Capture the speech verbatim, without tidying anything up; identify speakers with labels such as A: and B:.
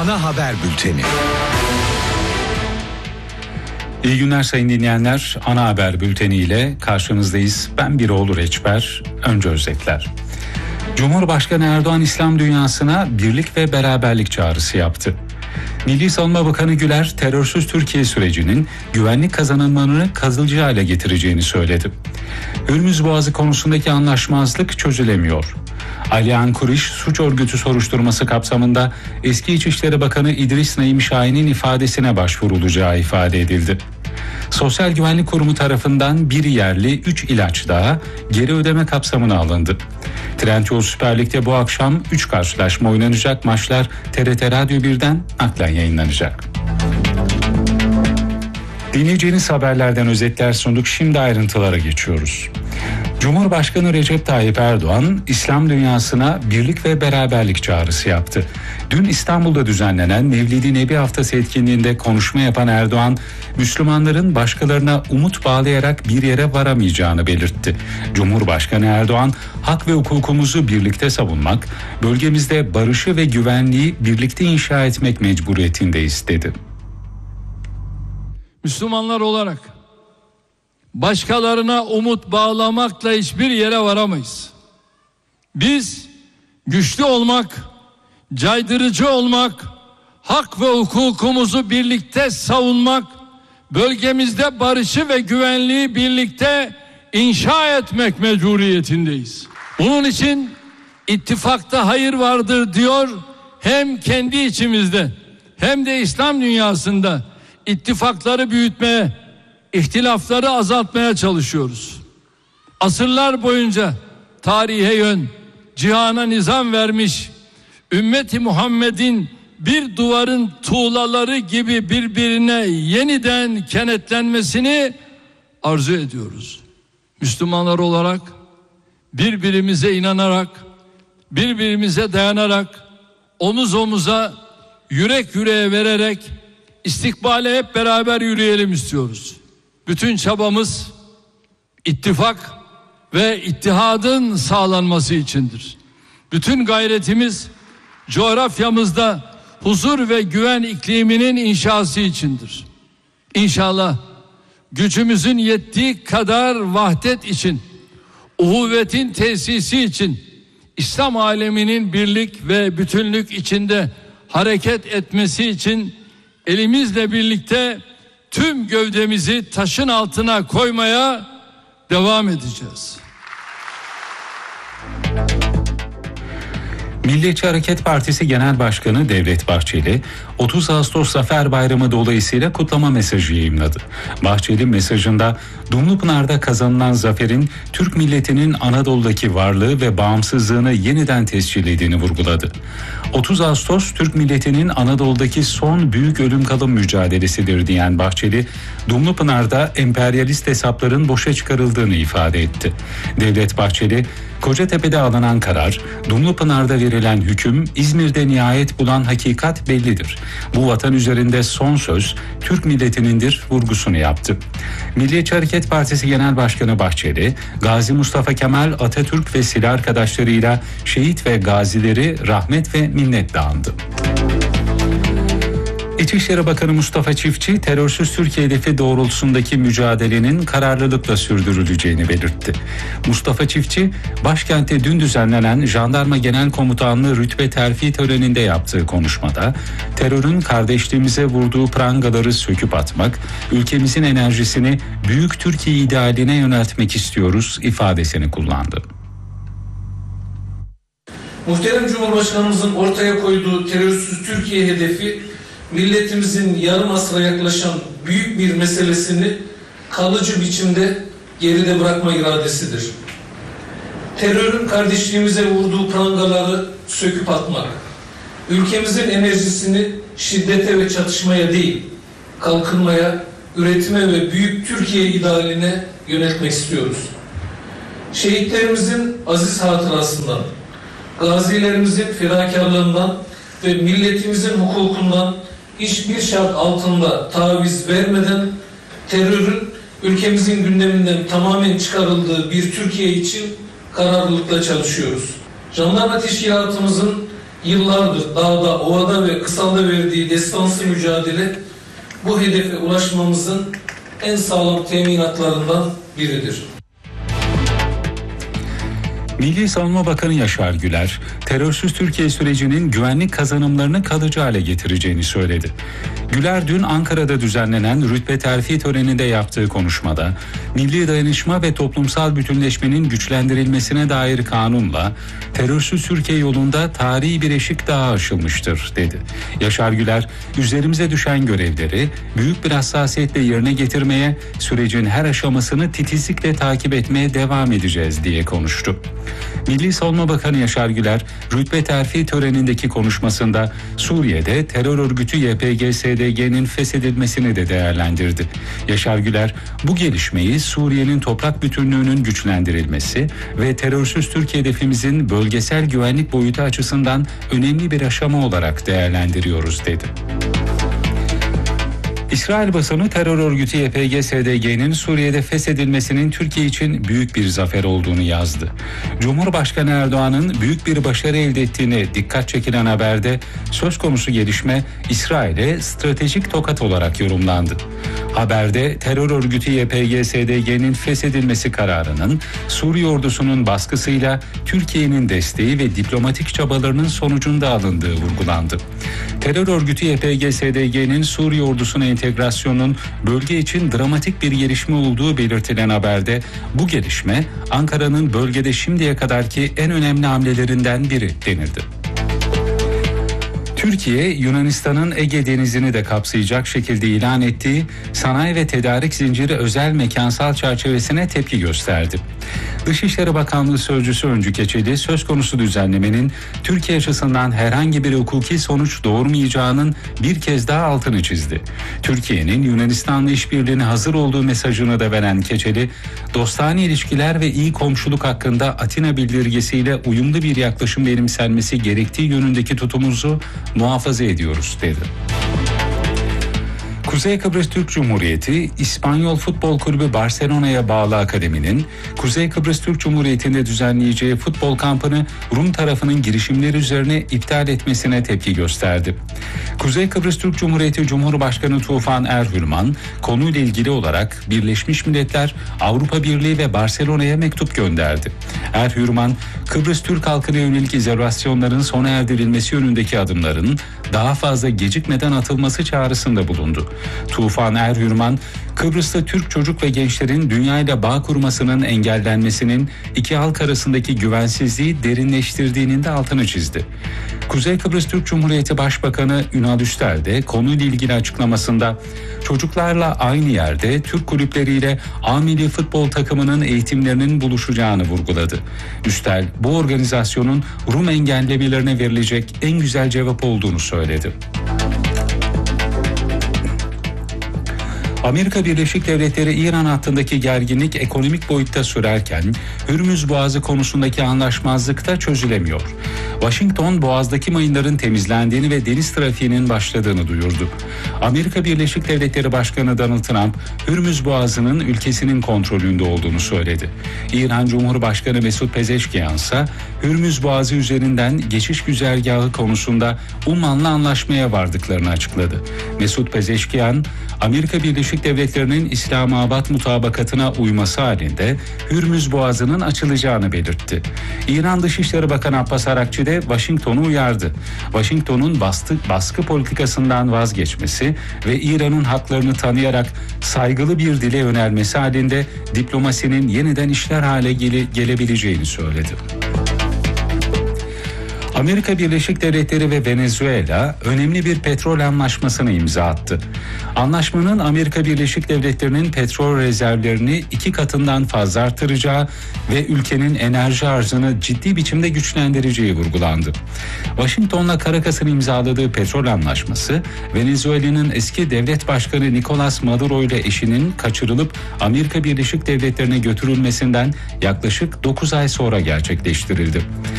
A: Ana Haber Bülteni.
B: İyi günler sayın dinleyenler. Ana Haber Bülteni ile karşınızdayız. Ben Biroğlu Reçber. Önce özetler. Cumhurbaşkanı Erdoğan İslam dünyasına birlik ve beraberlik çağrısı yaptı. Milli Savunma Bakanı Güler, terörsüz Türkiye sürecinin güvenlik kazanımlarını kalıcı hale getireceğini söyledi. Hürmüz Boğazı konusundaki anlaşmazlık çözülemiyor. Alihan Kuriş suç örgütü soruşturması kapsamında eski İçişleri Bakanı İdris Naim Şahin'in ifadesine başvurulacağı ifade edildi. Sosyal Güvenlik Kurumu tarafından bir yerli üç ilaç daha geri ödeme kapsamına alındı. Trendyol Süper Lig'de bu akşam üç karşılaşma oynanacak. Maçlar T R T Radyo birden naklen yayınlanacak. Dinleyeceğiniz haberlerden özetler sunduk. Şimdi ayrıntılara geçiyoruz. Cumhurbaşkanı Recep Tayyip Erdoğan, İslam dünyasına birlik ve beraberlik çağrısı yaptı. Dün İstanbul'da düzenlenen Mevlid-i Nebi Haftası etkinliğinde konuşma yapan Erdoğan, Müslümanların başkalarına umut bağlayarak bir yere varamayacağını belirtti. Cumhurbaşkanı Erdoğan, hak ve hukukumuzu birlikte savunmak, bölgemizde barışı ve güvenliği birlikte inşa etmek mecburiyetindeyiz dedi.
C: Müslümanlar olarak başkalarına umut bağlamakla hiçbir yere varamayız. Biz güçlü olmak, caydırıcı olmak, hak ve hukukumuzu birlikte savunmak, bölgemizde barışı ve güvenliği birlikte inşa etmek mecburiyetindeyiz. Bunun için ittifakta hayır vardır diyor, hem kendi içimizde hem de İslam dünyasında ittifakları büyütmeye, ihtilafları azaltmaya çalışıyoruz. Asırlar boyunca tarihe yön, cihana nizam vermiş, ümmeti Muhammed'in bir duvarın tuğlaları gibi birbirine yeniden kenetlenmesini arzu ediyoruz. Müslümanlar olarak birbirimize inanarak, birbirimize dayanarak, omuz omuza, yürek yüreğe vererek istikbale hep beraber yürüyelim istiyoruz. Bütün çabamız ittifak ve ittihadın sağlanması içindir. Bütün gayretimiz coğrafyamızda huzur ve güven ikliminin inşası içindir. İnşallah gücümüzün yettiği kadar vahdet için, uhuvvetin tesisi için, İslam aleminin birlik ve bütünlük içinde hareket etmesi için elimizle birlikte tüm gövdemizi taşın altına koymaya devam edeceğiz.
B: Milliyetçi Hareket Partisi Genel Başkanı Devlet Bahçeli, otuz Ağustos Zafer Bayramı dolayısıyla kutlama mesajı yayımladı. Bahçeli mesajında Dumlupınar'da kazanılan zaferin Türk milletinin Anadolu'daki varlığı ve bağımsızlığını yeniden tescillediğini vurguladı. otuz Ağustos Türk milletinin Anadolu'daki son büyük ölüm kalım mücadelesidir diyen Bahçeli, Dumlupınar'da emperyalist hesapların boşa çıkarıldığını ifade etti. Devlet Bahçeli, Kocatepe'de alınan karar, Dumlupınar'da verilen hüküm, İzmir'de nihayet bulan hakikat bellidir. Bu vatan üzerinde son söz Türk milletinindir vurgusunu yaptı. Milliyetçi Hareket Partisi Genel Başkanı Bahçeli, Gazi Mustafa Kemal Atatürk ve silah arkadaşlarıyla şehit ve gazileri rahmet ve minnetle andı. İçişleri Bakanı Mustafa Çiftçi, terörsüz Türkiye hedefi doğrultusundaki mücadelenin kararlılıkla sürdürüleceğini belirtti. Mustafa Çiftçi, başkentte dün düzenlenen Jandarma Genel Komutanlığı rütbe terfi töreninde yaptığı konuşmada, terörün kardeşliğimize vurduğu prangaları söküp atmak, ülkemizin enerjisini büyük Türkiye idealine yöneltmek istiyoruz ifadesini kullandı.
D: Muhterem Cumhurbaşkanımızın ortaya koyduğu terörsüz Türkiye hedefi, milletimizin yarım asra yaklaşan büyük bir meselesini kalıcı biçimde geride bırakma iradesidir. Terörün kardeşliğimize vurduğu prangaları söküp atmak, ülkemizin enerjisini şiddete ve çatışmaya değil, kalkınmaya, üretime ve büyük Türkiye idealine yönetmek istiyoruz. Şehitlerimizin aziz hatırasından, gazilerimizin fedakarlığından ve milletimizin hukukundan hiçbir şart altında taviz vermeden terörün ülkemizin gündeminden tamamen çıkarıldığı bir Türkiye için kararlılıkla çalışıyoruz. Jandarma teşkilatımızın yıllardır dağda, ovada ve kırsalda verdiği destansı mücadele bu hedefe ulaşmamızın en sağlam teminatlarından biridir.
B: Milli Savunma Bakanı Yaşar Güler, terörsüz Türkiye sürecinin güvenlik kazanımlarını kalıcı hale getireceğini söyledi. Güler dün Ankara'da düzenlenen rütbe terfi töreninde yaptığı konuşmada, milli dayanışma ve toplumsal bütünleşmenin güçlendirilmesine dair kanunla terörsüz Türkiye yolunda tarihi bir eşik daha aşılmıştır dedi. Yaşar Güler, üzerimize düşen görevleri büyük bir hassasiyetle yerine getirmeye, sürecin her aşamasını titizlikle takip etmeye devam edeceğiz diye konuştu. Milli Savunma Bakanı Yaşar Güler, rütbe terfi törenindeki konuşmasında Suriye'de terör örgütü Y P G S D G'nin feshedilmesini de değerlendirdi. Yaşar Güler, bu gelişmeyi Suriye'nin toprak bütünlüğünün güçlendirilmesi ve terörsüz Türkiye hedefimizin bölgesel güvenlik boyutu açısından önemli bir aşama olarak değerlendiriyoruz dedi. İsrail basını terör örgütü Y P G S D G'nin Suriye'de feshedilmesinin Türkiye için büyük bir zafer olduğunu yazdı. Cumhurbaşkanı Erdoğan'ın büyük bir başarı elde ettiğine dikkat çekilen haberde söz konusu gelişme İsrail'e stratejik tokat olarak yorumlandı. Haberde terör örgütü Y P G S D G'nin feshedilmesi kararının Suriye ordusunun baskısıyla Türkiye'nin desteği ve diplomatik çabalarının sonucunda alındığı vurgulandı. Terör örgütü Y P G S D G'nin Suriye ordusuna entegrasyonun bölge için dramatik bir gelişme olduğu belirtilen haberde bu gelişme Ankara'nın bölgede şimdiye kadarki en önemli hamlelerinden biri denildi. Türkiye, Yunanistan'ın Ege Denizi'ni de kapsayacak şekilde ilan ettiği sanayi ve tedarik zinciri özel mekansal çerçevesine tepki gösterdi. Dışişleri Bakanlığı Sözcüsü Öncü Keçeli, söz konusu düzenlemenin Türkiye açısından herhangi bir hukuki sonuç doğurmayacağının bir kez daha altını çizdi. Türkiye'nin Yunanistan'la işbirliğine hazır olduğu mesajını da veren Keçeli, dostane ilişkiler ve iyi komşuluk hakkında Atina bildirgesiyle uyumlu bir yaklaşım benimsenmesi gerektiği yönündeki tutumuzu muhafaza ediyoruz dedi. Kuzey Kıbrıs Türk Cumhuriyeti, İspanyol Futbol Kulübü Barcelona'ya bağlı akademinin Kuzey Kıbrıs Türk Cumhuriyeti'nde düzenleyeceği futbol kampını Rum tarafının girişimleri üzerine iptal etmesine tepki gösterdi. Kuzey Kıbrıs Türk Cumhuriyeti Cumhurbaşkanı Tufan Erhürman, konuyla ilgili olarak Birleşmiş Milletler, Avrupa Birliği ve Barcelona'ya mektup gönderdi. Erhürman, Kıbrıs Türk halkına yönelik izolasyonların sona erdirilmesi yönündeki adımların daha fazla gecikmeden atılması çağrısında bulundu. Tufan Erhürman, Kıbrıs'ta Türk çocuk ve gençlerin dünyayla bağ kurmasının engellenmesinin iki halk arasındaki güvensizliği derinleştirdiğinin de altını çizdi. Kuzey Kıbrıs Türk Cumhuriyeti Başbakanı Ünal Üstel de konuyla ilgili açıklamasında çocuklarla aynı yerde Türk kulüpleriyle A milli futbol takımının eğitimlerinin buluşacağını vurguladı. Üstel, bu organizasyonun Rum engellemelerine verilecek en güzel cevap olduğunu söyledi. Amerika Birleşik Devletleri İran hattındaki gerginlik ekonomik boyutta sürerken Hürmüz Boğazı konusundaki anlaşmazlık da çözülemiyor. Washington, Boğaz'daki mayınların temizlendiğini ve deniz trafiğinin başladığını duyurdu. Amerika Birleşik Devletleri Başkanı Donald Trump, Hürmüz Boğazı'nın ülkesinin kontrolünde olduğunu söyledi. İran Cumhurbaşkanı Mesut Pezeşkiyan ise Hürmüz Boğazı üzerinden geçiş güzergahı konusunda Umman'la anlaşmaya vardıklarını açıkladı. Mesut Pezeşkiyan, Amerika Birleşik Devletleri'nin İslamabad mutabakatına uyması halinde Hürmüz Boğazı'nın açılacağını belirtti. İran Dışişleri Bakanı Abbas Arakçı de Washington'u uyardı. Washington'un baskı, baskı politikasından vazgeçmesi ve İran'ın haklarını tanıyarak saygılı bir dile yönelmesi halinde diplomasinin yeniden işler hale gele, gelebileceğini söyledi. Amerika Birleşik Devletleri ve Venezuela önemli bir petrol anlaşmasına imza attı. Anlaşmanın Amerika Birleşik Devletleri'nin petrol rezervlerini iki katından fazla artıracağı ve ülkenin enerji arzını ciddi biçimde güçlendireceği vurgulandı. Washington'la Caracas'ın imzaladığı petrol anlaşması, Venezuela'nın eski devlet başkanı Nicolas Maduro ile eşinin kaçırılıp Amerika Birleşik Devletleri'ne götürülmesinden yaklaşık dokuz ay sonra gerçekleştirildi.